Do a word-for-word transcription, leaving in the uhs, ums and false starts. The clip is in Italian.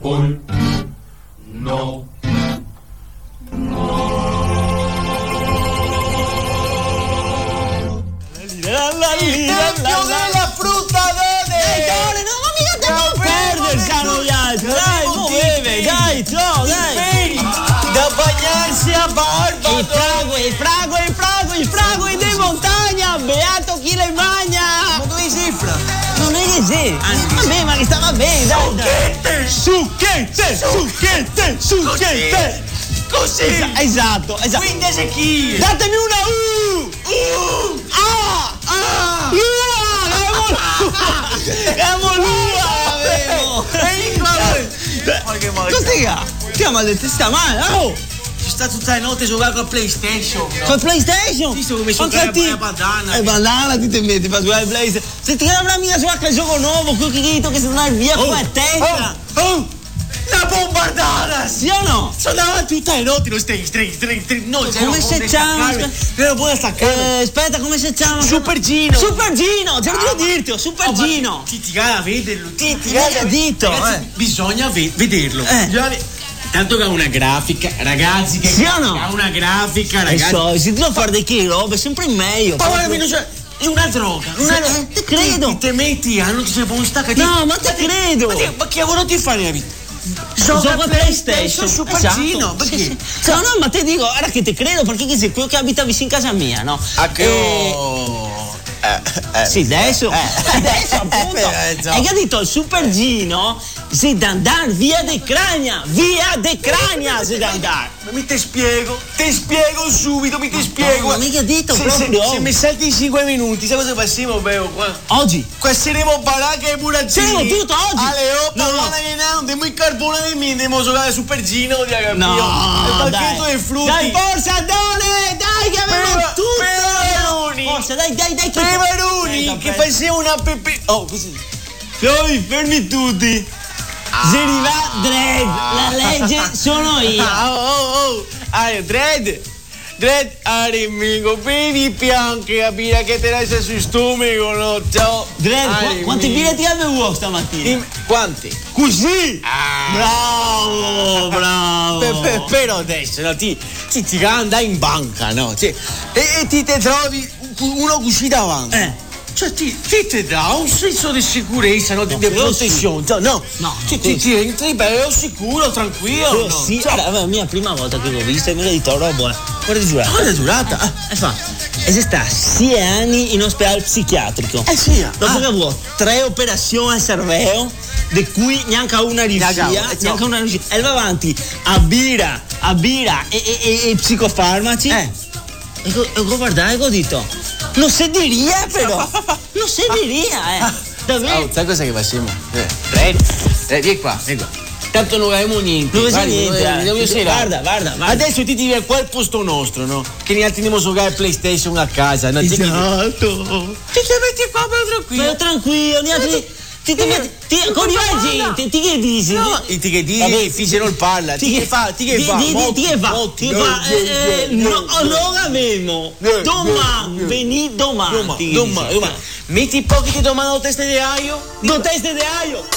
Apple. No. Il tempio della frutta verde! Dai, no, ma mica te può perdere, caro Iaccio! Dai, muove, dai, ciao, dai! Da bagnarsi a barba! Il frago, il frago, il frago, il frago è di montagna! Beato chi le mangia! Ma dove cifra? Non è che sì! Vabbè, ma che stava bene, dai! Succhette! Succhette! Succhette! Così! Esa- esatto, esatto! Quindi è chi? Datemi una U! Uh! Ah! Ah! Lua! Siamo Lua! Ma che male! Cos'è? Che male, sta male, oh! Ci sta tutta la notte a giocare con la PlayStation. No? Col PlayStation? Visto come Anche giocare a te? a bandana. E bandana ti ti metti per giocare al PlayStation. Se ti chiama mica giocare al gioco nuovo, quel chicchito che se non hai via Oh, con la testa. Oh! Oh! La bombardata! Sì o no? Sono davanti tutta la notte lo string, string, string, string. No, Come si chiama? Non puoi staccare. Eh, aspetta, come si chiama? Super Gino. Super Gino, già devo dirti, Super Gino. Ti ti gara a vederlo. Ti ti Mi gara ha detto, Ragazzi, eh. bisogna ve- vederlo. Eh. Bisogna ve- Tanto che ha una grafica, ragazzi, che Sì o no? ha una grafica, E ragazzi. so, se tu non fare di che roba, è sempre meglio. Ma guarda, mi non c'è- è una droga, una Sì, eh, te credo. Ti, ti metti, ah, non ti sei buon staccati. No, ma te credo. Ma, ti- ma che lavoro ti fai nella vita? Gioca a PlayStation, Super esatto. Gino, Sì, perché? sì. No, no, ma te dico, ora che te credo, perché che sei quello che abita vicino a casa mia, no? A che Eh, Eh, eh, Sì, adesso, eh. adesso appunto. Eh, già. Hai capito? Il Super Gino si da andare via de crania, via de crania si da andare. Ma mi te spiego, te spiego subito, mi te spiego. ma mica detto se, proprio. Se, se mi salti in cinque minuti, sai cosa facciamo, bevo qua? Oggi. Qua saremo baracca e burattini. Saremo tutto oggi. Ale, oh, No, no. guarda che non andiamo in carbone di me, andiamo a giocare a Super Gino, di capito? No, il pacchetto dai. dei frutti. Dai, forza, Adone, dai che avevo Però- tutto. Peperoni. Forza, dai, dai, dai. che- Peperoni, Aspetta, che aspetta. facciamo una pepe... Oh, così. Poi, fermi tutti. Se arriva Dredd, la legge sono io. Ah, oh, oh, oh. Allora, Dredd, Dredd, amico, bevi pianche, capire che te lascia sul stomaco, no? Ciao. Dredd, qua- Amico. quanti birre ti avevo stamattina? Dimmi, quanti? Così? Ah. Bravo, bravo. Per- per- però adesso, no, ti, ti, ti andai in banca, no? Cioè, e, e ti te trovi uno così davanti. Eh. Cioè, ti, ti te dà un senso di sicurezza, no? Di, di quello protezione. No, no. No, Ti, quello ti, ti entri bello sicuro, tranquillo. Quello no? sì, Cioè, era la mia prima volta che l'ho vista e mi ha detto roba. Guarda di giurare. quando è durata? Ah, E fa, e si sta sei anni in ospedale psichiatrico. Eh sì, Dopo ah. che avevo tre operazioni al cervello, di cui neanche una riuscita, Neanche- eh, neanche no. una riuscita. E va avanti a birra, a birra e, e, e, e psicofarmaci. Eh. E, co- e guardate che ho detto, non si diria però, non si diria, eh. Davvero? Oh, sai cosa che facciamo? Eh, Dredd, Dredd, vieni qua, vieni qua. Tanto non avevamo niente. Non c'è Guarda, niente, non- eh. non- non sei là. Guarda, guarda, guarda. Adesso ti devi a quel posto nostro, no? Che ne andiamo a giocare a PlayStation a casa, no? Ti- ti- Esatto. Ti ti metti qua per tranquillo. Ma tranquillo, gli altri. Ti, ti, ti, ti, con i gente, ti che dici? No, e ti che dici? Vabbè, Il figlio non parla. Ti che fa? Ti che Ti- fa? ti- ti- Motti, ti che fa? motti. Ti che fa? Eh, Eh, eh, eh, No, eh, non avevo. eh, Domani, eh, veni domani. Domani, ti che domani, dici? domani. Metti pochi che domani ho teste di aio. Non teste di aio.